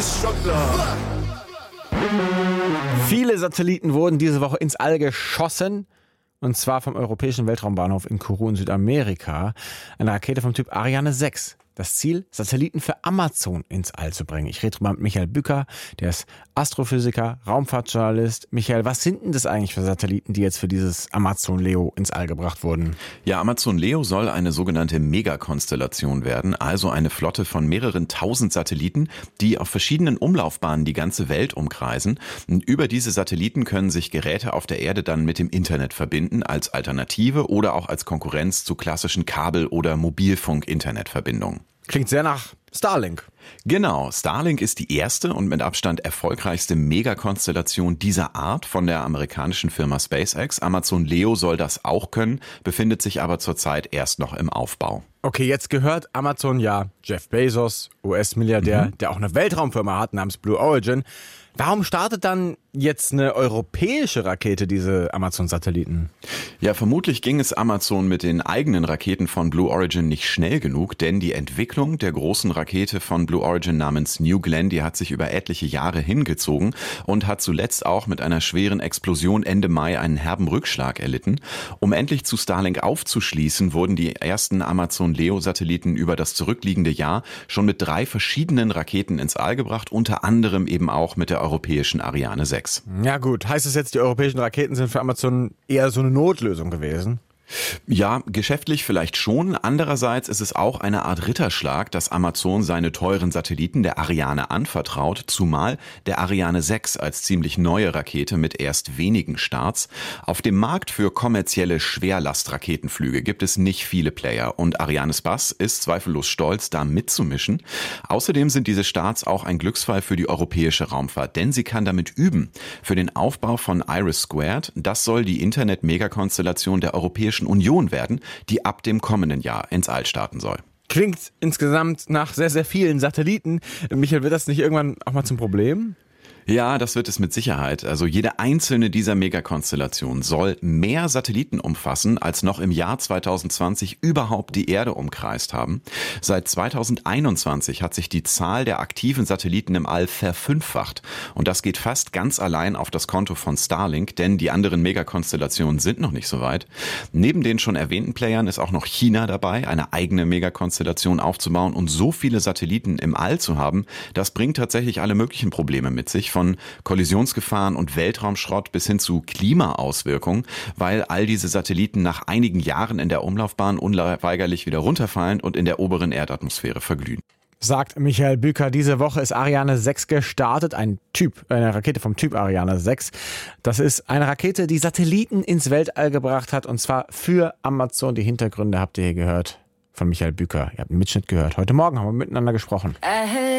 ist schon klar. Viele Satelliten wurden diese Woche ins All geschossen. Und zwar vom Europäischen Weltraumbahnhof in Kourou in Südamerika. Eine Rakete vom Typ Ariane 6. Das Ziel, Satelliten für Amazon ins All zu bringen. Ich rede drüber mit Michael Bücker, der ist Astrophysiker, Raumfahrtjournalist. Michael, was sind denn das eigentlich für Satelliten, die jetzt für dieses Amazon Leo ins All gebracht wurden? Ja, Amazon Leo soll eine sogenannte Megakonstellation werden, also eine Flotte von mehreren tausend Satelliten, die auf verschiedenen Umlaufbahnen die ganze Welt umkreisen. Und über diese Satelliten können sich Geräte auf der Erde dann mit dem Internet verbinden, als Alternative oder auch als Konkurrenz zu klassischen Kabel- oder Mobilfunk-Internetverbindungen. Klingt sehr nach Starlink. Genau, Starlink ist die erste und mit Abstand erfolgreichste Megakonstellation dieser Art von der amerikanischen Firma SpaceX. Amazon Leo soll das auch können, befindet sich aber zurzeit erst noch im Aufbau. Okay, jetzt gehört Amazon ja Jeff Bezos, US-Milliardär, der auch eine Weltraumfirma hat namens Blue Origin. Warum startet dann jetzt eine europäische Rakete diese Amazon-Satelliten? Ja, vermutlich ging es Amazon mit den eigenen Raketen von Blue Origin nicht schnell genug, denn die Entwicklung der großen Rakete von Blue Origin namens New Glenn, die hat sich über etliche Jahre hingezogen und hat zuletzt auch mit einer schweren Explosion Ende Mai einen herben Rückschlag erlitten. Um endlich zu Starlink aufzuschließen, wurden die ersten Amazon Leo-Satelliten über das zurückliegende Jahr schon mit 3 verschiedenen Raketen ins All gebracht, unter anderem eben auch mit der europäischen Ariane 6. Ja gut, heißt es jetzt, die europäischen Raketen sind für Amazon eher so eine Notlösung gewesen? Ja, geschäftlich vielleicht schon. Andererseits ist es auch eine Art Ritterschlag, dass Amazon seine teuren Satelliten der Ariane anvertraut, zumal der Ariane 6 als ziemlich neue Rakete mit erst wenigen Starts. Auf dem Markt für kommerzielle Schwerlastraketenflüge gibt es nicht viele Player und Ariane Space ist zweifellos stolz, da mitzumischen. Außerdem sind diese Starts auch ein Glücksfall für die europäische Raumfahrt, denn sie kann damit üben. Für den Aufbau von IRIS², das soll die Internet-Megakonstellation der Europäischen Union werden, die ab dem kommenden Jahr ins All starten soll. Klingt insgesamt nach sehr, sehr vielen Satelliten. Michael, wird das nicht irgendwann auch mal zum Problem? Ja, das wird es mit Sicherheit. Also jede einzelne dieser Megakonstellationen soll mehr Satelliten umfassen, als noch im Jahr 2020 überhaupt die Erde umkreist haben. Seit 2021 hat sich die Zahl der aktiven Satelliten im All verfünffacht. Und das geht fast ganz allein auf das Konto von Starlink, denn die anderen Megakonstellationen sind noch nicht so weit. Neben den schon erwähnten Playern ist auch noch China dabei, eine eigene Megakonstellation aufzubauen und so viele Satelliten im All zu haben, das bringt tatsächlich alle möglichen Probleme mit sich. Von Kollisionsgefahren und Weltraumschrott bis hin zu Klimaauswirkungen, weil all diese Satelliten nach einigen Jahren in der Umlaufbahn unweigerlich wieder runterfallen und in der oberen Erdatmosphäre verglühen. Sagt Michael Bücker, diese Woche ist Ariane 6 gestartet, eine Rakete vom Typ Ariane 6. Das ist eine Rakete, die Satelliten ins Weltall gebracht hat und zwar für Amazon. Die Hintergründe habt ihr hier gehört von Michael Bücker. Ihr habt einen Mitschnitt gehört. Heute Morgen haben wir miteinander gesprochen.